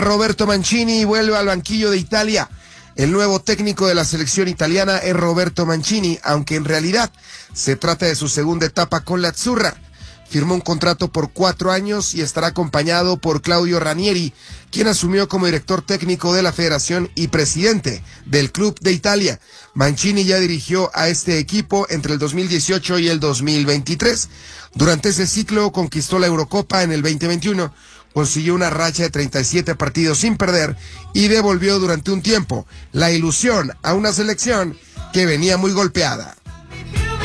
Roberto Mancini vuelve al banquillo de Italia. El nuevo técnico de la selección italiana es Roberto Mancini, aunque en realidad se trata de su segunda etapa con la Azzurra. Firmó un contrato por 4 años y estará acompañado por Claudio Ranieri, quien asumió como director técnico de la federación y presidente del club de Italia. Mancini ya dirigió a este equipo entre el 2018 y el 2023. Durante ese ciclo conquistó la Eurocopa en el 2021, consiguió una racha de 37 partidos sin perder y devolvió durante un tiempo la ilusión a una selección que venía muy golpeada.